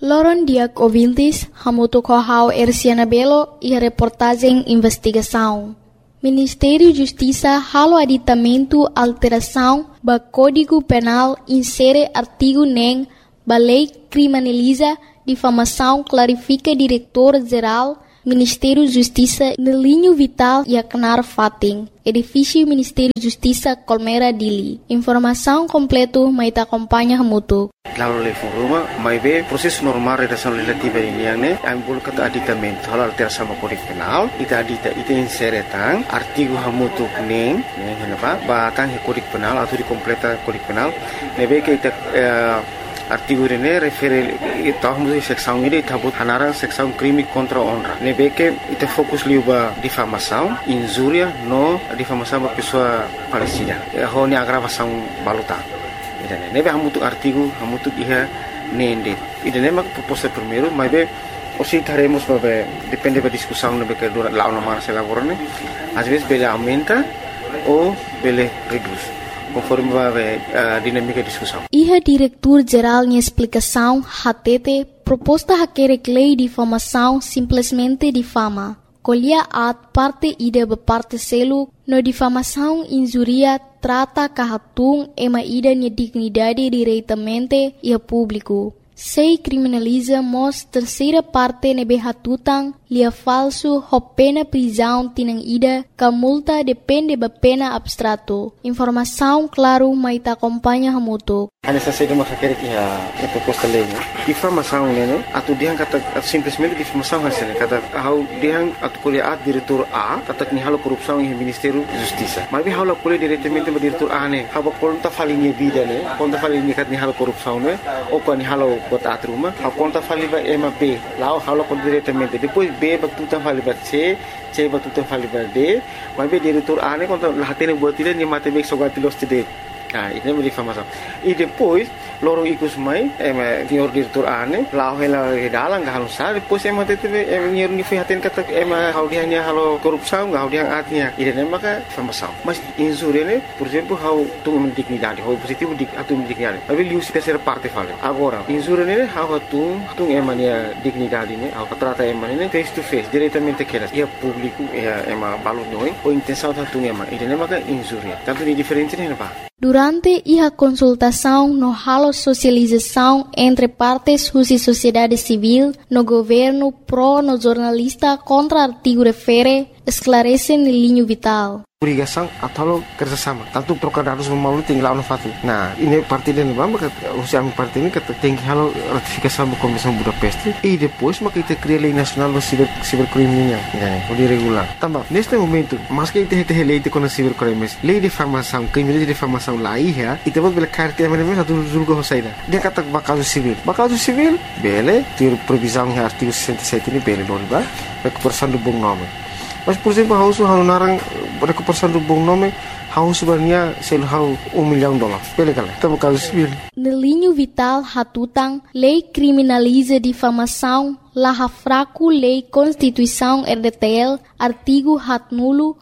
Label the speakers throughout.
Speaker 1: Loron Diak ouvintes, hamuto kohau Erciana Belo e a reportagem investigação. Ministério da Justiça halo aditamento alteração ba Código Penal insere artigo nem ba lei criminaliza difamação clarifica diretor-geral Ministério da Justiça no linho vital e acnar fating. Edifício Ministério da Justiça Colmera Dili. Informação completo mais acompanha mutu.
Speaker 2: Lalu level rumah, mai be proses normal redação legislativa ini yang ne, ambul kata aditamento halal alteração sama Kode Penal, ita inseretang artigo hamutu neng henapa, batang he Kode Penal atau di completa Kode Penal, nebe ke ita artigo ini refere ita hamutu seksão ini tabut hanarang seksão crime contra honra. Nebe ke ita fokus liuba difamação, injúria no difamação ba pessoa falecida. Honi agravação baluta. Nebe hamutu artigo hamutu iha nende. Idane mak proposta primeiro, mas be oscitaremos para depende da discussão nebe que dura lá uma se elaborane. Às vezes bele aumenta ou bele reduz, conforme vai a dinâmica da discussão.
Speaker 1: Iha diretor-geral em explicação hatete proposta haquere lei de difamação simplesmente difama. Colher at parte ida parte selo no difamação injuria trata kahatung ema ida nia dignidade diretamente e a público. Sei criminaliza mos terceira parte nebe hatutang lia falso ho pena prisão tinang ida ka multa depende ba pena abstrato. Informação claro mai ta acompanha hamuto.
Speaker 2: Hanya saja de masyarakat ya proposta lei. Difamação né? Atu diang kata simplesmente difamação hasilnya kata hau diang atu kuliah diretor A kata ni halo korupção em Ministério da Justiça. Mas hau kuliah diretamente ba diretor A né. Hau conta falinha vida né. Conta falinha kat ni halo korupção né. Ou kan ni halo bot atruma. Hau conta fali ba ema B. Lá hau conta diretamente. Depois B ba tutan fali ba C ba tutan fali ba D. Mas diretor A né conta lahatene buat dia ni mate bek sogati los tide. Nah, ini menjadi difamação. E depois, lorong ikut mai, senhor diretor ane, lau hela dalang gak halus sah. Depois tete, senhor nifihatin kata, hau dia hanya halo korupsão, hau dia artinya. Ini maka difamação. Mas injúria ne, por exemplo, hau tu dignidade, hau positivo atu dignidade. Tapi lius terceira parte fala. Agora, injúria ne, hau tu emania dignidade ne, hau trata emania face to face, diretamente kelas. Ia público, ia balot noi, ou intenção tu ema. Ini maka injúria. Tanto di diferente ne apa?
Speaker 1: Durante a consultação no halo socialização entre partes e sociedade civil, no governo pro no jornalista contra artigo refere, esclarece no linho vital.
Speaker 2: Obrigação atau kerjasama. Tanto trocar dados melalui tinggal fatu. Nah, ini parti dan bamba usia parti ini kata tinggi halo ratifikasi sama Komisi Budapest. E depois maka kita cria lei nasional do cibercriminal, o regular. Tambah, neste momento, mas que kita lei de com cibercrimes, lei de difamação, crime de difamação lá ia, e depois bela carta mesmo satu julga hosaida. Dia kata bakal civil. Bakal civil, bele, ter previsão em artigo 67 ini bele doriba, recuperação do bom nome. Mas, por exemplo, hau narang recuperação do bom nome, hau sebenarnya sel hau $1 milhão. Pele kala, tá caso civil.
Speaker 1: No linho vital hatutang, lei criminaliza difamação, laha fraco lei Constituição RDTL, artigo hat nulo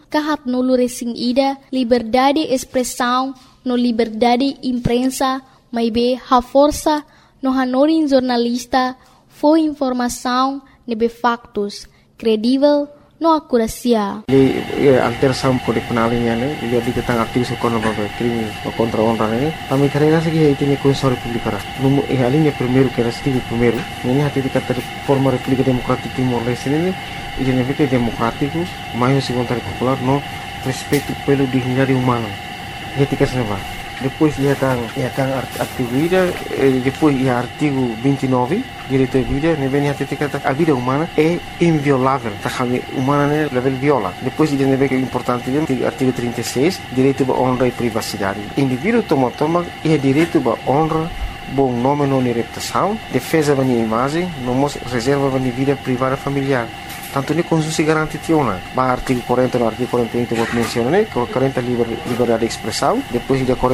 Speaker 1: recém ida, liberdade expressão, no liberdade imprensa, mas be ha força, no hanorin jornalista, foi informação, nebe factos, credível, no akurasia.
Speaker 2: Alteração Kode Penal ini, dia tentang artigo sekolah bagai crime contra honra ini. Kami karena segi itu ni Konstitusi Republik Arab. Numu alinya primeiro que era artigo primeiro. Ini hati dikata forma República Democrática Timor Leste ini, ini lebih democrático, mais segundo popular, no respeito pelo dignidade humana. Dia tiga senapa. Depois ia kan artigo ida, depois ia artigo 29, direito à vida, ne vem até kata a vida humana é inviolável, tá kami humana ne level viola. Depois ida ne vem que é importante artigo 36, direito à honra e privacidade. Indivíduo toma é direito à honra, bom nome não reputação, defesa da imagem, não reserva da vida privada familiar. Tanto ni Konstitusi garanti tiona. Ba artigo 40 no artigo 41 que vou mencionar, 40 liberdade de expressão, depois de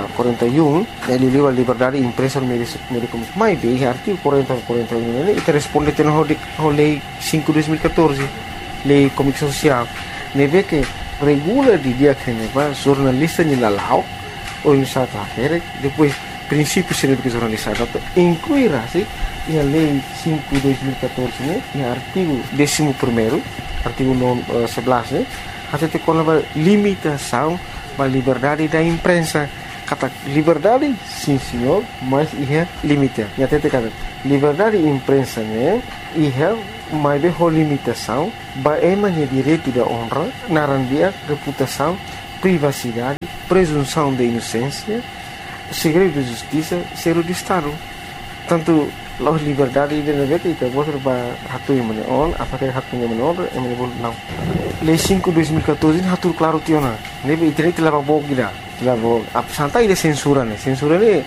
Speaker 2: 41 ele livre liberdade de imprensa no meio de comunicação. Mas bem, artigo 40 e 41 ele responde ao lei 5/2014, lei comunicação social. Neve que regula de dia que neva jornalista ni lalau ou em sata depois princípios científicos jornalizados, incluirá-se a Lei 5/2014, né, e o artigo 11º, artigo 11, né, até com a limitação da liberdade da imprensa. Kata liberdade, sim senhor, mas é limite. E até kata liberdade da imprensa, né, mas é limitação, é direito da honra, narandia, reputação, privacidade, presunção de inocência, segredo de justiça, zero de Estado. Tanto a liberdade de negócio itu bos ba hatu yang menon, apakah hatunya menon, yang menebul não. Lei 5/2014 hatu claro tiona. Nebe internet lava bog gida. Lava santai de censura né. Censura ne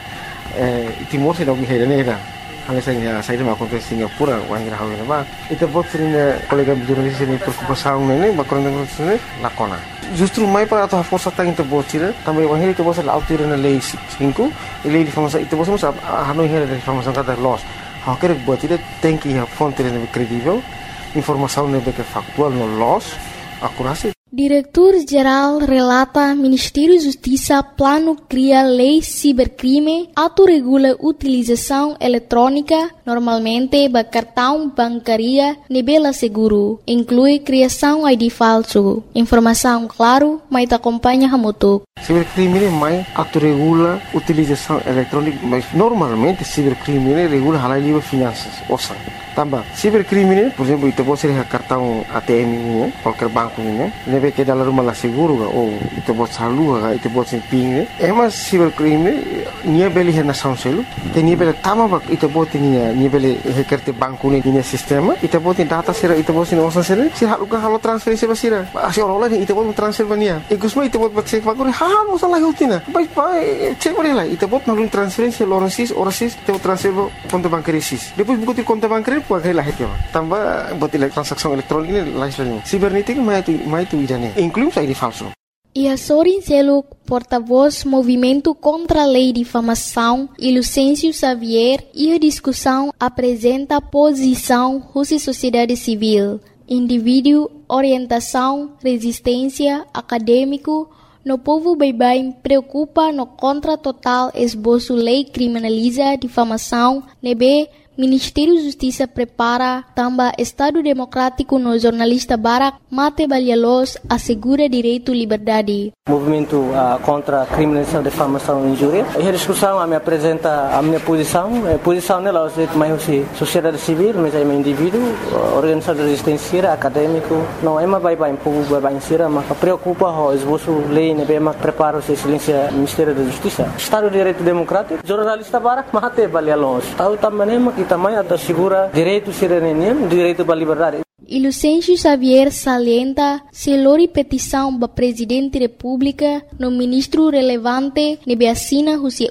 Speaker 2: Timor se dog hera ne. Hanya saya mau kontes Singapura, wangira hawe ba. Itu bos sering kolega jurnalis ini preocupação ne, bakron ne lakona. Justru mai para a força tá into botira, também o heri to bosa la autora na lei 5, e lei de formação itu bosa hanoi heri de formação cada loss. Ha quer botira tem que a fonte ne credível, informação ne que factual no loss, acurácia.
Speaker 1: Diretor-Geral relata Ministério da Justiça plano cria lei cibercrime, autorregula utilização eletrônica, normalmente ba cartão bancaria nebela seguro, inclui criação ID falso. Informação claro, mas te acompanha hamutuk.
Speaker 2: Cibercrime mais autorregula utilização eletrônica, mas normalmente cibercrime regula halal livre finanças, ouça. Tambah, cibercrime, por exemplo, itu pode ser cartão ATM ini, qualquer banco ini, nebe que dalam rumah lah seguro, ou itu pode salur, itu pode ser ping, mas cibercrime, nia beli hena sound selu, te nia beli tama bak, itu pode nia beli hekerte banku ni nia sistema, itu pode data sera, itu pode nia osan sera, si halo transferensi basira, asyik orang lain itu pode transfer bania, ikusma itu pode cek bakuri, hal masalah hutina, baik cek boleh lah, itu pode nalun transferensi orang sis, itu transfer konto bankari sis, depois buku konto bankari pakai lah itu, tambah buat transaksi elektronik ini lain. Cibernética mais tu idane, inclui ID falso.
Speaker 1: E a Sorin Seluk, porta-voz Movimento contra a Lei de Difamação, e Lucêncio Xavier, e a discussão apresenta a posição Rússia Sociedade Civil, indivíduo, orientação, resistência, acadêmico. No povo baibai preocupa no contra total esboço lei criminaliza difamação, nebe Ministério da Justiça prepara também Estado Democrático no jornalista Barak Mate Balhalos assegura direito à liberdade.
Speaker 3: Movimento contra a criminalização, difamação e injúria. A discussão me apresenta a minha posição. A posição nela é mais sociedade civil, mas é um indivíduo, organização de resistência, acadêmico. Não é mais baibai, povo baibai insira, mas preocupa o esboço lei, né, mas prepara o excelência Ministério da Justiça. Estado de Direito Democrático, jornalista Barak Mate Balhalos. Tahu também que também assegura direito cidadania, direito à liberdade.
Speaker 1: E Lucêncio Xavier salienta se lori petição para Presidente da República no ministro relevante nebe assina os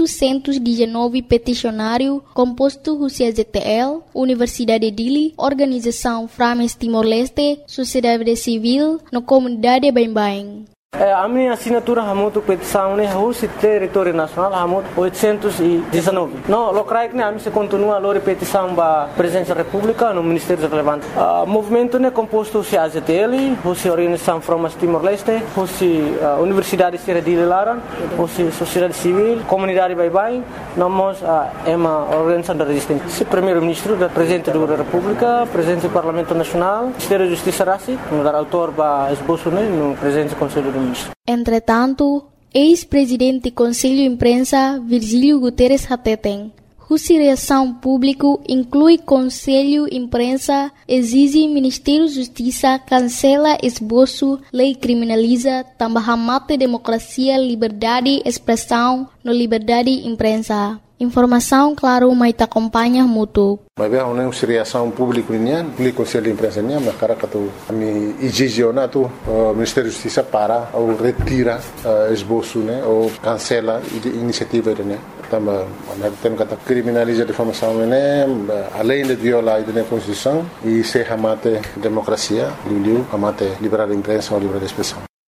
Speaker 1: 819 peticionário composto os ZTL, Universidade de Dili, Organização Frames Timor-Leste, Sociedade Civil, no Comunidade Bain-Bain.
Speaker 3: A minha assinatura hamutu petição né Rússia território nacional hamut 819. No locais né a mim se continua a petição para presidente da República no Ministério relevante. Movimento né composto se AZTL, Rússia Organização Frames Timor-Leste, Rússia Universidade de Lara, Rússia Sociedade Civil, Comunidade Bain-Bain, nós é uma organização da resistência. Se primeiro-ministro da presidente da República, presidente do Parlamento Nacional, Ministério da Justiça Rassi, no dar autor para esboço né no presidente do Conselho do
Speaker 1: Entretanto, ex-presidente do Conselho de Imprensa, Virgílio Guterres Hateten, cuja reação pública inclui Conselho de Imprensa, exige Ministério da Justiça cancela esboço, lei criminaliza, também mate democracia, liberdade, expressão, no liberdade de imprensa. Informação, claro, mas te acompanha muito.
Speaker 4: Mas bem, uma reação pública nian, o Conselho de Imprensa nian, mas cara que tu me exigionar tu Ministério da Justiça para ou retira esboço, né, ou cancela iniciativa, né. Também, tem que criminaliza a difamação, né, além de violar a Constituição e se amate democracia, amate liberdade de imprensa ou liberdade de expressão.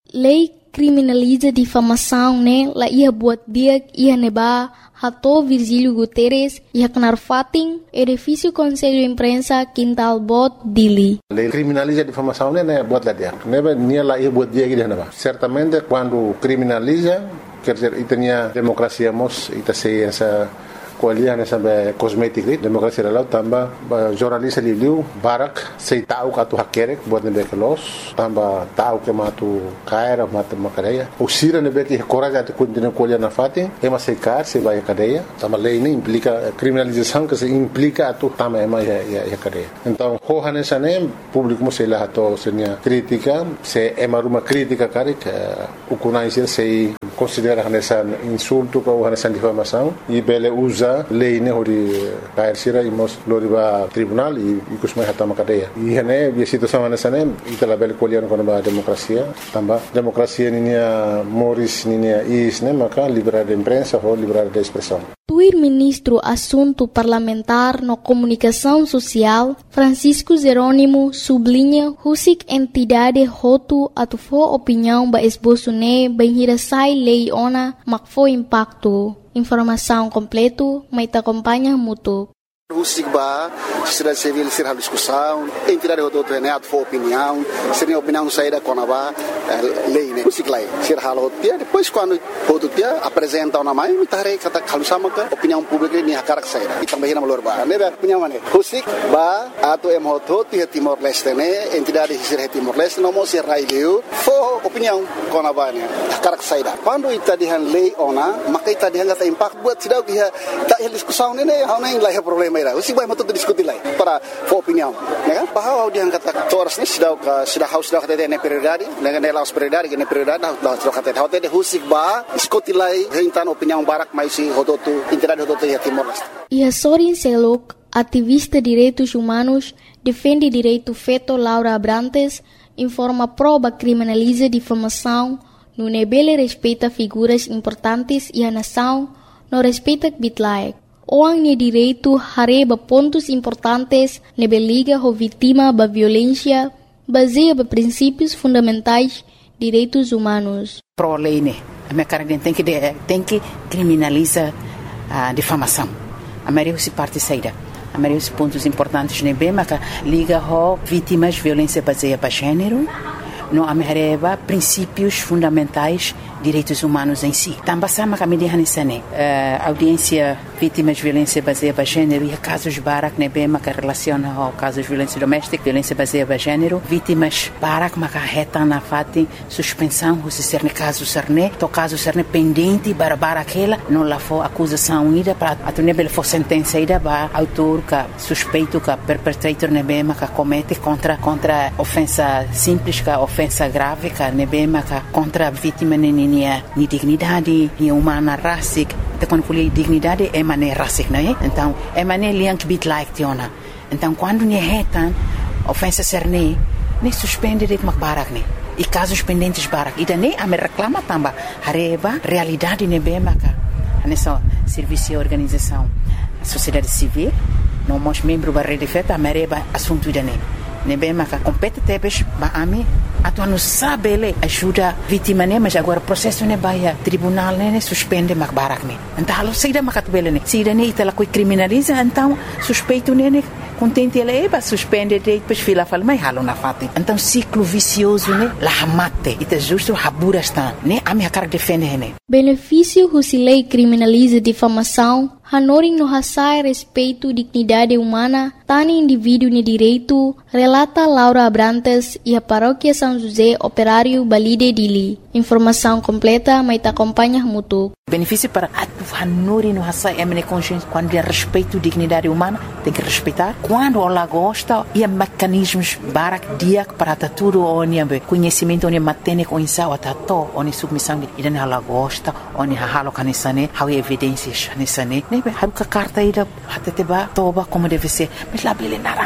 Speaker 1: Lei criminaliza difamação, né? La ia buat dia, ia neba, Hato Virgílio Guterres, ia kenar fating, edifício Conselho Imprensa, Quintal Bot, Dili.
Speaker 4: A lei criminaliza a difamação, né? Buat lá dia. Neba, nia lá ia buat dia que neba. Certamente, quando criminaliza, quer dizer, itania democracia mos, itase essa kualiah nessa cosmética, democracia lá tamba jornalista liu barak sei tahu katu hakerek buat nebe kelos tamba tahu ke matu kaira matu makadeia usira nebe que coragem de continuar kualiah na fatin ema sei car se vai cadeia tamba lei nem implica criminalização que se implica atu tamba ema ya cadeia então hoha nessa nem público mo sei lá to senia crítica se ema uma crítica karik ukunai se considera nessa insulto ou nessa difamação e bele usa lei ne hori kair sira imos loriba tribunal e kusmai hatama cadeia e hane a situação nessa ne itala bele kolian com a democracia tamba democracia ninia moris ninia is ne maka liberdade de imprensa ou liberdade de expressão.
Speaker 1: Tuir ministro assunto parlamentar no comunicação social Francisco Jerônimo sublinha husik entidade hotu atufo opinião ba esboço ne benhirasai lei ona makfo impacto. Informação completo, mas te acompanha mútuo.
Speaker 5: Husigba, sociedade civil ser a discussão, entidade do outro né, for opinião, seria opinião saída com a lei né, Husiglai, ser halo dia, depois quando outro dia apresenta uma mãe, me tarei kata kalau sama ke opinião pública ni hakarak saída, e também na melhor ba, né, opinião né, Husigba, atau emoto tia Timor Leste né, entidade ser Timor Leste, não mostra raileu, for opinião com a ba né, hakarak saída. Quando ita dihan lei ona, maka ita dihan kata impact buat sidau dia tak discussão né, hau nem lah problema. Usi vai mato discutir lá para opinião, né? Bahwa dia kata toras ni sudah kata ne prioridade, ne laos prioridade, ne prioridade dah kata hotel de husik ba diskutir lá rentan opinião barak mais si hototu entidade hototu ya Timor Leste.
Speaker 1: E Sorin Selok, ativista direitos humanos, defende direito feto Laura Abrantes, informa prova criminaliza difamação, no nebele respeita figuras importantes e a nação, no respeita bitlaek. Orang ni direito hareba pontos importantes nebe liga ho vítima ba violência baseia ba princípios fundamentais direitos humanos.
Speaker 6: Pro lei né, a minha cara tem que criminalizar a difamação. A maioria se parte saída. A maioria dos pontos importantes nebe maka liga ho vítimas violência baseia ba gênero. No amereba princípios fundamentais direitos humanos em si. Também sama kami dihanisane audiência vítimas de violência baseada em gênero e casos barak nebe maka relaciona ao casos de violência doméstica, violência baseada em gênero, vítimas barak maka reta na fati suspensão se ser ne caso serne, to caso serne pendente bara aquela não lá for acusação ida para atunebel for sentença ida ba autor ka suspeito ka perpetrator nebe maka comete contra ofensa simples ka ofensa grave ka nebe maka contra vítima ni dignidade, ni humana racic, então quando falei dignidade é maneira racic, não é? Então é maneira liang bit like tiona. Então quando ni retan ofensa serne, nem suspende de barak ne. E casos pendentes barak, e daí a me reclama tamba, hareba realidade nebe maka. Nessa serviço e organização, a sociedade civil, não mos membro da rede feta, a mereba assunto daí. Nebe maka compete tebes ba ami atu anu sabele ajuda vítima ne mas agora processo ne baia tribunal ne suspende mak barak ne então halo saída makat bele ne saída ne itala coi criminaliza então suspeito ne contente ele ba suspende de depois fila fala mai halo na fati então ciclo vicioso ne la hamate ita justo habura está ne ami akar defende ne
Speaker 1: benefício husilei criminaliza difamação hanoring no hasai respeito dignidade humana tani indivíduo ne direito relata Laura Abrantes e a paróquia São José Operário Balide Dili. Informação completa, mas te acompanha mútuo.
Speaker 6: Benefício para a Nori no Hassai Emine Consciência, quando é respeito dignidade humana, tem que respeitar. Quando ela gosta, e mecanismos barak diak para tudo onde conhecimento onde matene com insau atato onde submissão e daí ela gosta onde halo canisane, há evidências canisane. Nebe haruka carta ida até ba toba como deve ser, mas lá bele nara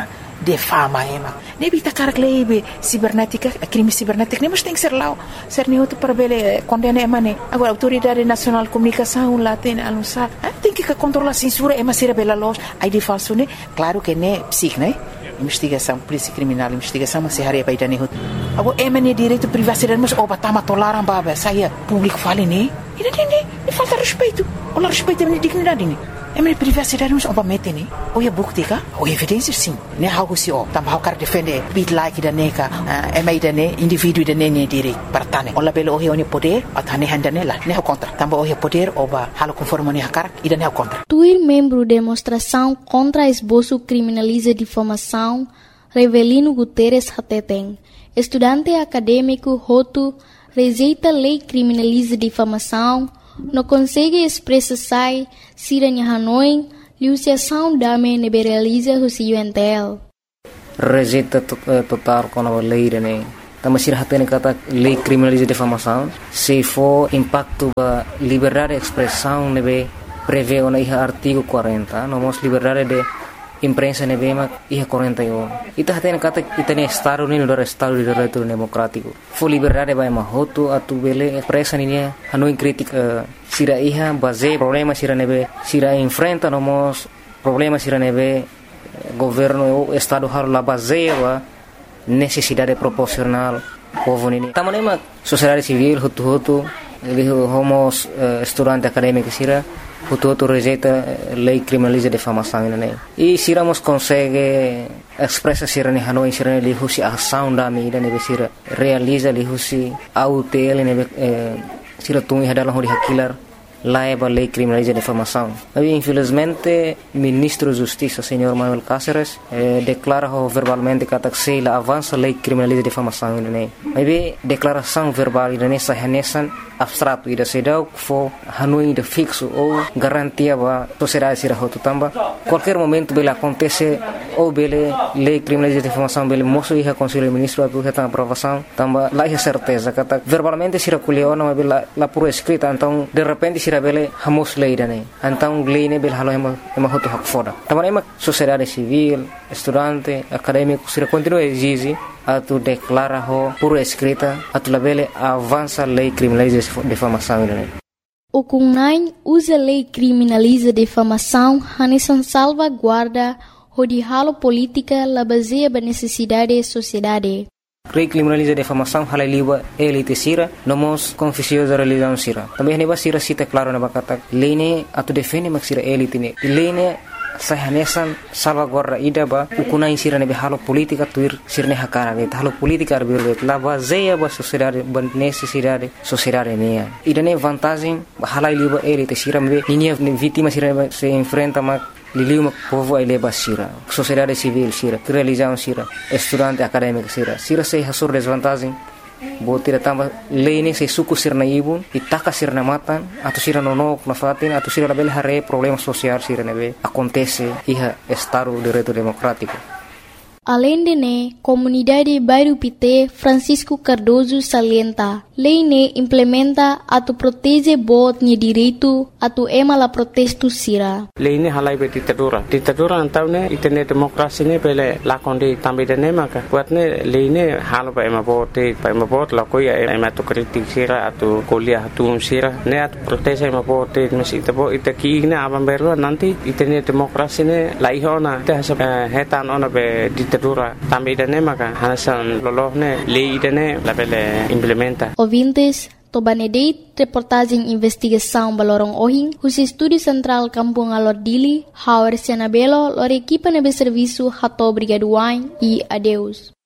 Speaker 6: de fama ema. Nebi ta karak lebe cibernética, crime cibernético, nem mas tem que ser lá, ser nem outro para ver condena ema né. Agora a Autoridade Nacional de Comunicação lá tem anunciar, tem que controlar a censura ema ser bela loja, aí de falso né. Claro que né psic né. Investigação, polícia criminal, investigação, mas se haria para ir dane. Agora ema né direito privacidade, mas oba tama tolaram baba, saia público fale né. E não falta respeito. Olha respeito a dignidade né. Ema privacidade mas oba mete né. Ou é bukti ka? Ou evidência sim. Né algo se o, tambah cara defender bit like da neka, ema da né indivíduo da né direito para tane. Olha belo o ne poder, atane handane lá, né contra. Tambah o poder oba halo conforme né cara e da né contra.
Speaker 1: Tuir membro demonstração contra esboço criminaliza difamação, Revelino Guterres Hateteng, estudante acadêmico Hotu, rejeita lei criminaliza difamação, não consegue expressar siranya Hanoi, liusiação dame neberaliza o UNTL.
Speaker 7: Rejeita total com a lei, né? Também se hatene kata lei criminaliza difamação, se for impacto a liberdade de expressão, nebe prevê o artigo 40, nomos liberdade de imprensa nebema iha 41. Ita hatene kata itane Estado ni do Estado de Direito Democrático. Fo liberdade vai mahoto atu bele expressa ni Hanoi crítica sira iha base problema sira nebe sira enfrenta nomos problema sira nebe governo o Estado har la base wa necessidade proporcional povo ni. Tamanema sociedade civil hutu homos estudante acadêmico sira hutu rejeita lei criminaliza difamação né. E siramos consegue expressa sira ni Hanoi sira ni husi ação da mídia ne sira realiza li husi autel ne sira tungi hadalah hori hakilar laiba lei criminaliza difamação. Mas infelizmente ministro da Justiça senhor Manuel Cáceres declara verbalmente que la avança lei criminaliza difamação né. Mas declaração verbal nessa hanesan abstrato ida sedau fo Hanoi de fixo ou garantia ba sociedade sira hotu tamba qualquer momento bele acontece ou bele lei criminaliza difamação bele moço ia conselho ministro atu reta aprovação tamba lá é certeza kata verbalmente sira kuliona mas bele la por escrita então de repente sira bele hamos lei dane então lei ne bele halo ema hotu hak foda tamba ema sociedade civil estudante acadêmico sira continua exige atu declara ho por escrita atu labele avança lei criminaliza difamação né.
Speaker 1: O CUNAI usa lei criminaliza difamação hanesan salvaguarda hodihalo política la baseia ba necessidade da sociedade.
Speaker 7: Lei criminaliza difamação halai liba elite sira nomos confissões da religião sira. Também neba sira cita claro na bakata lei ne atu defende mak sira elite ne. Lei ne sahanesan salvaguarda ida ba ukunai sira ne halo politika tuir sirne hakara ne halo politika arbir la baseia ba sociedade ba necessidade sociedade ne ida ne vantagem halai liba elite sira me ninia vítima sira se enfrenta ma liliu mak povo ai leba sira sociedade civil sira religião sira estudante acadêmico sira se hasur desvantagem botira tamba lei ne se suku sirna ibun itaka sirna matan atau sira nonok na fatin atau sira label hare problema sosial sira nebe acontece iha Estado de Direito Democrático.
Speaker 1: Além de ne, comunidade Bairro Pité Francisco Cardoso salienta, lei ne implementa atu protege bot ni direito atu ema la protesto sira.
Speaker 3: Lei ne halai be ditadura antau ne itene demokrasi ne pele lakonde tambe de ne maka buat ne lei ne halo ba ema bot la koya ema to kritik sira atu kuliah atu sira ne atu protege ema bot mes itaki ne abam berwa nanti itene demokrasi ne laihona te hetan ona be ditadura tambe de ne maka hasan lolohne lei de ne la pele implementa.
Speaker 1: Ouvintes, Tobanedeit, reportagem investigação Balorong Ohing, os Estúdio Central Kampung Alordili, Hauer Sianabelo, lor equipa nebe serviço Hato Brigaduain e adeus.